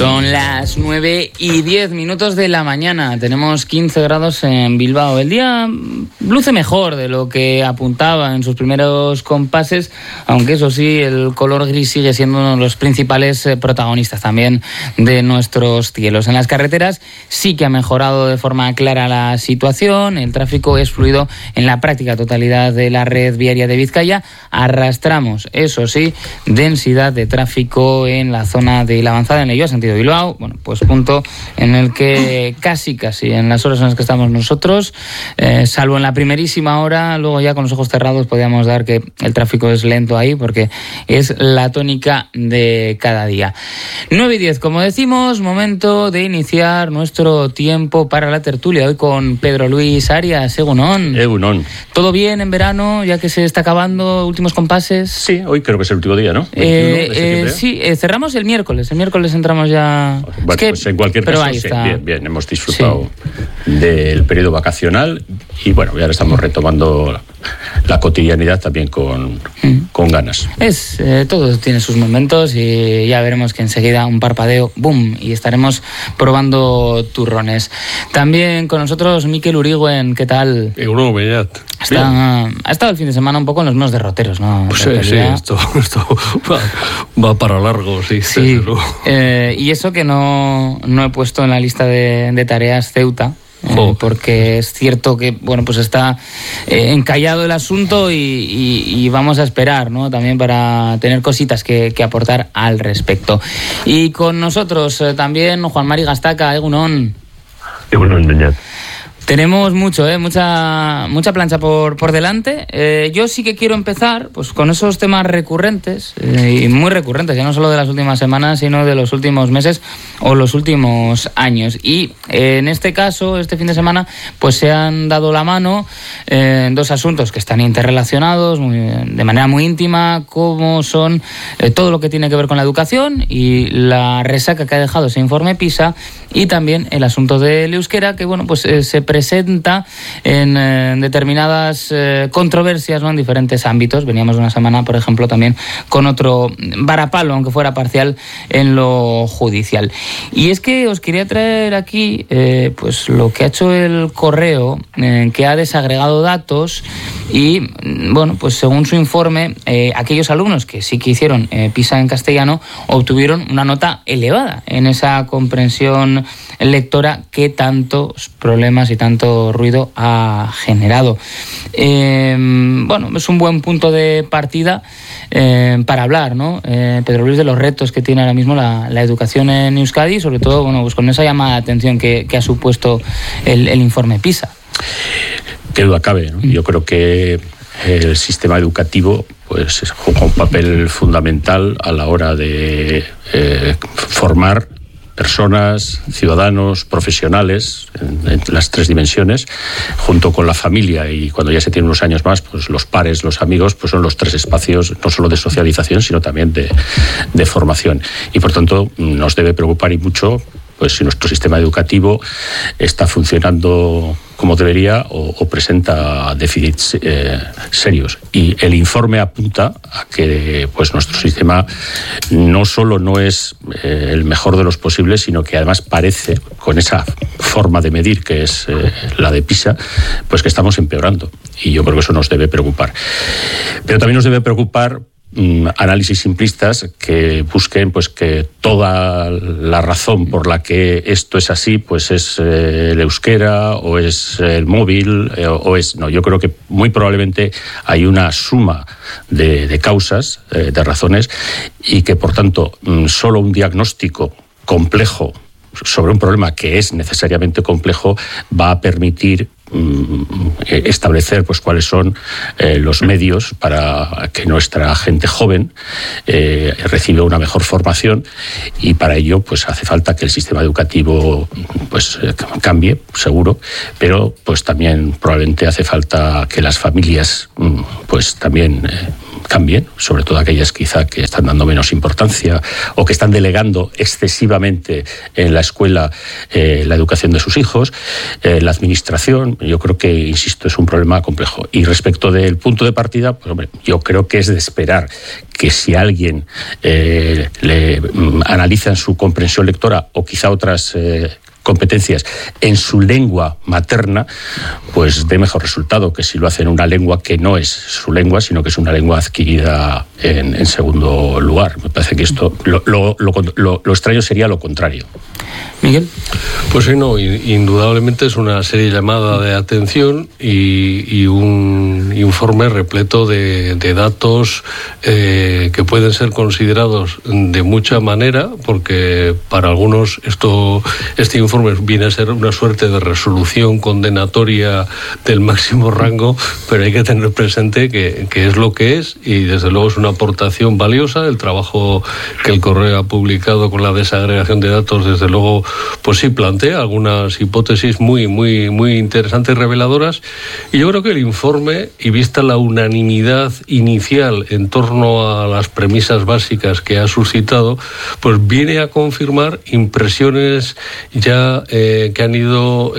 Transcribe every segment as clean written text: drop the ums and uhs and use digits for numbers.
Son las 9:10 de la mañana. Tenemos 15 grados en Bilbao. El día luce mejor de lo que apuntaba en sus primeros compases, aunque eso sí, el color gris sigue siendo uno de los principales protagonistas también de nuestros cielos. En las carreteras sí que ha mejorado de forma clara la situación. El tráfico es fluido en la práctica totalidad de la red viaria de Vizcaya. Arrastramos, eso sí, densidad de tráfico en la zona de la avanzada en Leioa, sentido Bilbao. Bueno, pues punto en el que casi en las horas en las que estamos nosotros, salvo en la primerísima hora, luego ya con los ojos cerrados podíamos dar que el tráfico es lento ahí, porque es la tónica de cada día. 9:10, como decimos, momento de iniciar nuestro tiempo para la tertulia. Hoy con Pedro Luis Arias. Egunon. Egunon. ¿Todo bien en verano, ya que se está acabando últimos compases? Sí, hoy creo que es el último día, ¿no? Sí, cerramos el miércoles. El miércoles entramos ya... Bueno, pues en cualquier caso, sí, bien, hemos disfrutado del periodo vacacional y bueno, ya estamos retomando la cotidianidad también con ganas. Todo tiene sus momentos y ya veremos que enseguida un parpadeo, ¡boom!, y estaremos probando turrones. También con nosotros Mikel Urigüen, ¿qué tal? Ha estado el fin de semana un poco en los menos derroteros, ¿no? Pues sí, esto va para largo, sí. Y eso que no he puesto en la lista de tareas Ceuta. Porque es cierto que pues está encallado el asunto y vamos a esperar, ¿no? También para tener cositas que aportar al respecto. Y con nosotros también Juan Mari Gastaca. Egunon. Egunon, Beñat. Tenemos mucha plancha por delante. Yo sí que quiero empezar pues con esos temas recurrentes, y muy recurrentes, ya no solo de las últimas semanas, sino de los últimos meses o los últimos años. Y en este caso, este fin de semana, pues se han dado la mano dos asuntos que están interrelacionados de manera muy íntima, como son todo lo que tiene que ver con la educación y la resaca que ha dejado ese informe PISA, y también el asunto del euskera, que se presenta en determinadas controversias, ¿no?, en diferentes ámbitos. Veníamos de una semana, por ejemplo, también con otro varapalo, aunque fuera parcial, en lo judicial. Y es que os quería traer aquí pues lo que ha hecho el Correo, que ha desagregado datos y, pues según su informe, aquellos alumnos que sí que hicieron PISA en castellano obtuvieron una nota elevada en esa comprensión lectora que tantos problemas y tanto ruido ha generado. Es un buen punto de partida para hablar, ¿no? Pedro Luis, de los retos que tiene ahora mismo la educación en Euskadi, sobre todo con esa llamada de atención que ha supuesto el informe PISA. Qué duda cabe, ¿no? Yo creo que el sistema educativo pues juega un papel fundamental a la hora de formar personas, ciudadanos, profesionales, en las tres dimensiones, junto con la familia, y cuando ya se tiene unos años más, pues los pares, los amigos, pues son los tres espacios no solo de socialización, sino también de formación. Y por tanto nos debe preocupar y mucho pues si nuestro sistema educativo está funcionando como debería o presenta déficits serios. Y el informe apunta a que pues nuestro sistema no solo no es el mejor de los posibles, sino que además parece, con esa forma de medir que es la de PISA, pues que estamos empeorando. Y yo creo que eso nos debe preocupar. Pero también nos debe preocupar análisis simplistas que busquen pues que toda la razón por la que esto es así pues es el euskera o es el móvil o es... No, yo creo que muy probablemente hay una suma de causas, de razones, y que por tanto solo un diagnóstico complejo sobre un problema que es necesariamente complejo va a permitir establecer pues cuáles son los medios para que nuestra gente joven reciba una mejor formación, y para ello pues hace falta que el sistema educativo pues cambie, seguro, pero pues también probablemente hace falta que las familias pues también cambien, sobre todo aquellas quizá que están dando menos importancia o que están delegando excesivamente en la escuela la educación de sus hijos, la administración. Yo creo que, insisto, es un problema complejo. Y respecto del punto de partida, pues hombre, yo creo que es de esperar que si alguien le analiza en su comprensión lectora o quizá otras competencias en su lengua materna, pues dé mejor resultado que si lo hace en una lengua que no es su lengua, sino que es una lengua adquirida en segundo lugar. Me parece que esto lo extraño sería lo contrario. Miguel. Pues sí, no, indudablemente es una serie llamada de atención y un informe repleto de datos que pueden ser considerados de mucha manera, porque para algunos este informe viene a ser una suerte de resolución condenatoria del máximo rango, pero hay que tener presente que es lo que es, y desde luego es una aportación valiosa. El trabajo que el Correo ha publicado con la desagregación de datos, desde luego, pues sí plantea algunas hipótesis muy, muy, muy interesantes y reveladoras, y yo creo que el informe, y vista la unanimidad inicial en torno a las premisas básicas que ha suscitado, pues viene a confirmar impresiones ya que han ido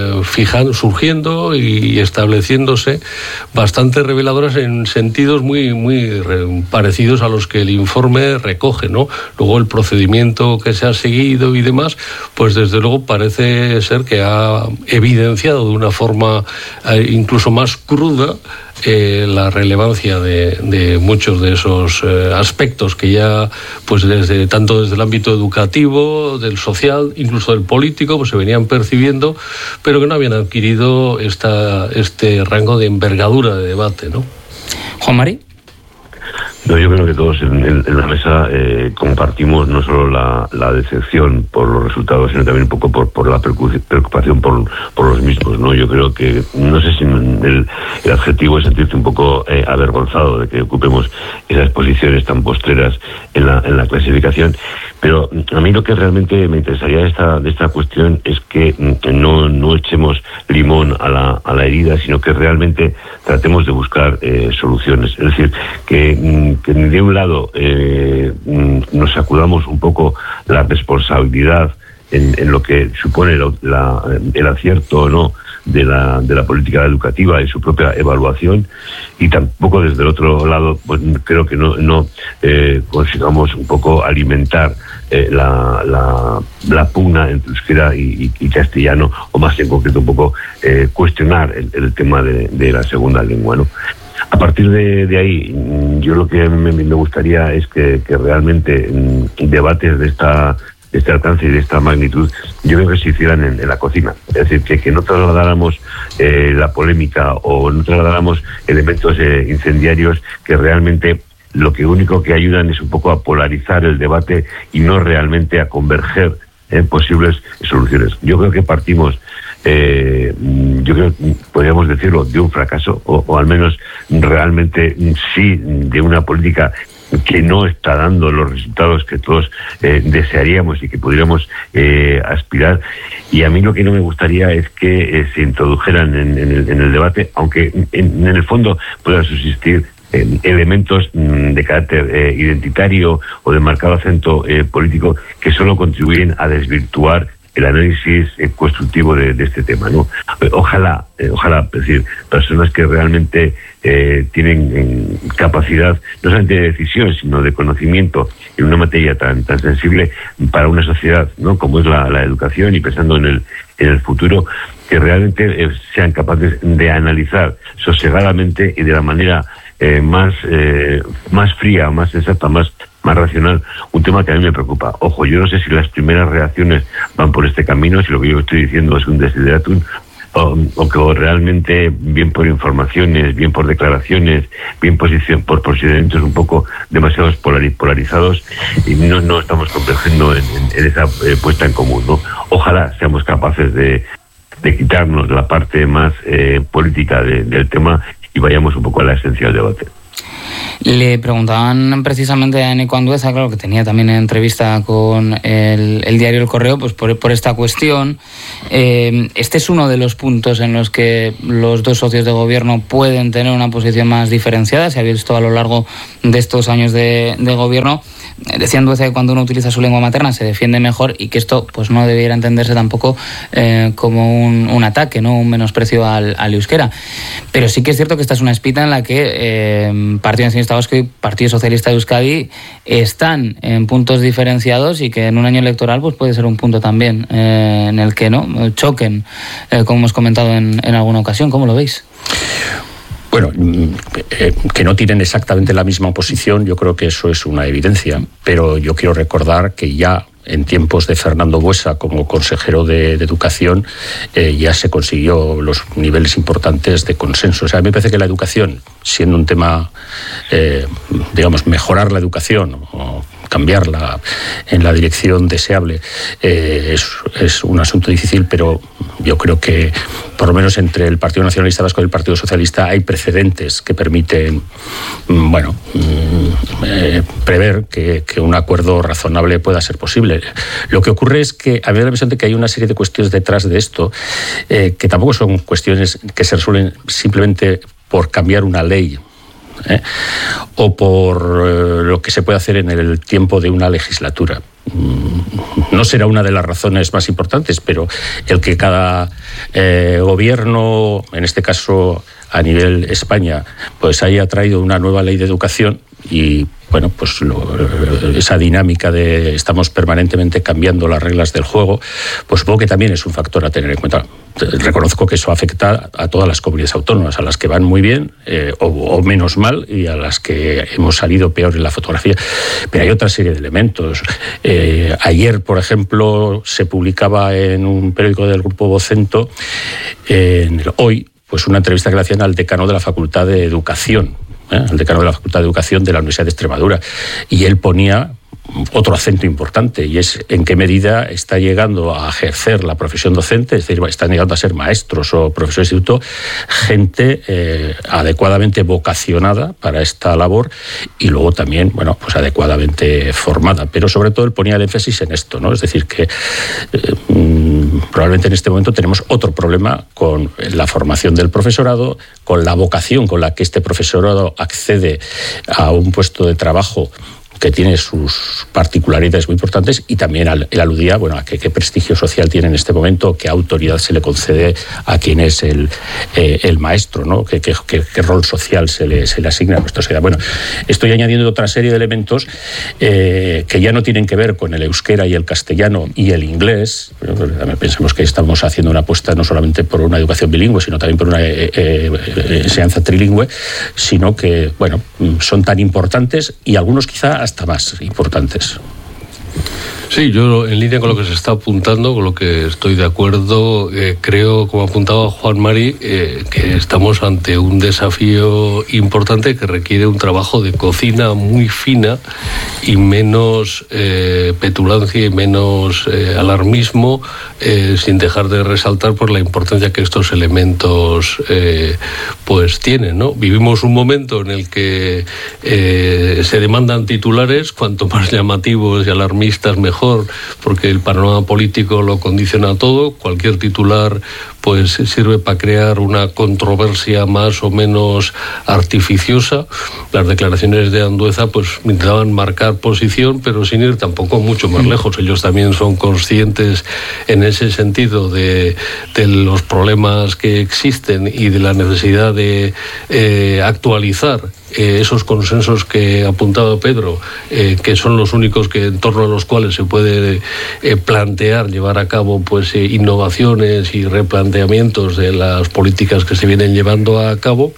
surgiendo y estableciéndose, bastante reveladoras en sentidos muy, muy parecidos a los que el informe recoge, ¿no? Luego el procedimiento que se ha seguido y demás, pues desde luego parece ser que ha evidenciado de una forma incluso más cruda la relevancia de muchos de esos aspectos que ya, pues tanto desde el ámbito educativo, del social, incluso del político, pues se venían percibiendo, pero que no habían adquirido este rango de envergadura de debate, ¿no? Juan Mari. No, yo creo que todos en la mesa compartimos no solo la decepción por los resultados, sino también un poco por la preocupación por los mismos, ¿no? Yo creo que, no sé si el adjetivo es sentirse un poco avergonzado de que ocupemos esas posiciones tan postreras en la clasificación, pero a mí lo que realmente me interesaría de esta cuestión es que no echemos limón a la herida, sino que realmente tratemos de buscar soluciones. Es decir, que de un lado nos sacudamos un poco la responsabilidad en lo que supone el acierto o no de la política educativa y su propia evaluación, y tampoco desde el otro lado pues creo que no consigamos un poco alimentar la pugna entre euskera y castellano, o más en concreto un poco cuestionar el tema de la segunda lengua, ¿no? A partir de ahí, yo lo que me gustaría es que realmente debates de este alcance y de esta magnitud, yo creo que se hicieran en la cocina. Es decir, que no trasladáramos la polémica o no trasladáramos elementos incendiarios que realmente lo único que ayudan es un poco a polarizar el debate y no realmente a converger en posibles soluciones. Yo creo que partimos, yo creo, podríamos decirlo, de un fracaso, o al menos realmente sí de una política que no está dando los resultados que todos desearíamos y que pudiéramos aspirar. Y a mí lo que no me gustaría es que se introdujeran en el debate, aunque en el fondo puedan subsistir elementos de carácter identitario o de marcado acento político que solo contribuyen a desvirtuar el análisis constructivo de este tema, ¿no? Ojalá, es decir, personas que realmente tienen capacidad no solamente de decisión, sino de conocimiento en una materia tan sensible para una sociedad, ¿no?, como es la educación, y pensando en el futuro, que realmente sean capaces de analizar sosegadamente y de la manera más fría, más sensata, más racional, un tema que a mí me preocupa. Ojo, yo no sé si las primeras reacciones van por este camino, si lo que yo estoy diciendo es un desideratum, o que realmente, bien por informaciones, bien por declaraciones, bien por posicionamientos un poco demasiados polarizados, y no estamos convergiendo en esa puesta en común, ¿no? Ojalá seamos capaces de quitarnos la parte más política del tema y vayamos un poco a la esencia del debate. Le preguntaban precisamente a Eneco Andueza, claro, que tenía también entrevista con el diario El Correo, pues por esta cuestión. Este es uno de los puntos en los que los dos socios de gobierno pueden tener una posición más diferenciada. Se ha visto a lo largo de estos años de gobierno. Decía Andueza que cuando uno utiliza su lengua materna se defiende mejor y que esto pues no debiera entenderse tampoco como un ataque, ¿no? Un menosprecio al euskera. Pero sí que es cierto que esta es una espita en la que Partido Nacionalista Vasco y Partido Socialista de Euskadi están en puntos diferenciados y que en un año electoral pues puede ser un punto también en el que no choquen, como hemos comentado en alguna ocasión. ¿Cómo lo veis? Bueno, que no tienen exactamente la misma posición, yo creo que eso es una evidencia, pero yo quiero recordar que ya en tiempos de Fernando Buesa como consejero de Educación ya se consiguió los niveles importantes de consenso. O sea, a mí me parece que la educación, siendo un tema, digamos, mejorar la educación o cambiarla en la dirección deseable, es un asunto difícil, pero yo creo que por lo menos entre el Partido Nacionalista Vasco y el Partido Socialista hay precedentes que permiten, prever que un acuerdo razonable pueda ser posible. Lo que ocurre es que a mí me da la impresión de que hay una serie de cuestiones detrás de esto que tampoco son cuestiones que se resuelven simplemente por cambiar una ley, o por lo que se puede hacer en el tiempo de una legislatura. No será una de las razones más importantes, pero el que cada gobierno, en este caso a nivel España, pues haya traído una nueva ley de educación y bueno, pues esa dinámica de estamos permanentemente cambiando las reglas del juego, pues supongo que también es un factor a tener en cuenta. Reconozco que eso afecta a todas las comunidades autónomas, a las que van muy bien o menos mal y a las que hemos salido peor en la fotografía. Pero hay otra serie de elementos. Ayer, por ejemplo, se publicaba en un periódico del Grupo Vocento, en el Hoy, pues una entrevista que le hacían al decano de la Facultad de Educación, el decano de la Facultad de Educación de la Universidad de Extremadura, y él ponía otro acento importante, y es en qué medida está llegando a ejercer la profesión docente, es decir, están llegando a ser maestros o profesores de instituto, gente adecuadamente vocacionada para esta labor y luego también, bueno, pues adecuadamente formada. Pero sobre todo él ponía el énfasis en esto, ¿no? Es decir, que probablemente en este momento tenemos otro problema con la formación del profesorado, con la vocación con la que este profesorado accede a un puesto de trabajo que tiene sus particularidades muy importantes, y también él aludía, bueno, a qué prestigio social tiene en este momento, qué autoridad se le concede a quien es el maestro, ¿no? Qué rol social se le asigna a nuestra sociedad. Bueno, estoy añadiendo otra serie de elementos que ya no tienen que ver con el euskera y el castellano y el inglés. Pensemos que estamos haciendo una apuesta no solamente por una educación bilingüe, sino también por una enseñanza trilingüe, sino que, bueno, son tan importantes y algunos quizá hasta más importantes. Sí, yo en línea con lo que se está apuntando, con lo que estoy de acuerdo, creo, como apuntaba Juan Mari, que estamos ante un desafío importante que requiere un trabajo de cocina muy fina y menos petulancia y menos alarmismo, sin dejar de resaltar por la importancia que estos elementos pues tienen, ¿no? Vivimos un momento en el que se demandan titulares, cuanto más llamativos y alarmistas mejor, porque el panorama político lo condiciona todo. Cualquier titular pues sirve para crear una controversia más o menos artificiosa. Las declaraciones de Andueza pues intentaban marcar posición, pero sin ir tampoco mucho más lejos. Ellos también son conscientes en ese sentido de los problemas que existen y de la necesidad de actualizar esos consensos que apuntaba Pedro, que son los únicos que en torno a los cuales se puede plantear, llevar a cabo pues innovaciones y replanteamientos de las políticas que se vienen llevando a cabo.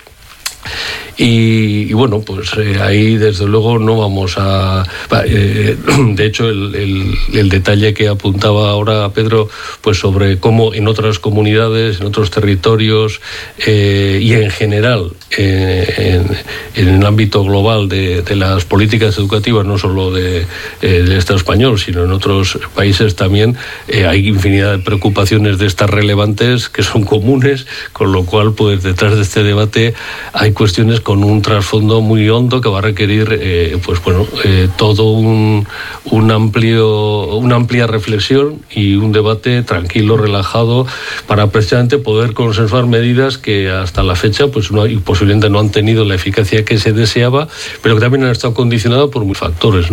Y bueno, pues ahí desde luego no vamos a... de hecho, el detalle que apuntaba ahora Pedro, pues sobre cómo en otras comunidades, en otros territorios y en general, en el ámbito global de las políticas educativas, no solo del Estado español, sino en otros países también, hay infinidad de preocupaciones de estas relevantes que son comunes, con lo cual, pues detrás de este debate hay cuestiones con un trasfondo muy hondo que va a requerir todo una amplia reflexión y un debate tranquilo, relajado, para precisamente poder consensuar medidas que hasta la fecha posiblemente no han tenido la eficacia que se deseaba, pero que también han estado condicionadas por muchos factores, ¿no?